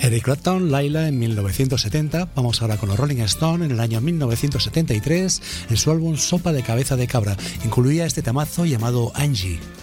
Eric Clapton, Laila en 1970. Vamos ahora con los Rolling Stones en el año 1973. En su álbum Sopa de Cabeza de Cabra incluía este temazo llamado Angie.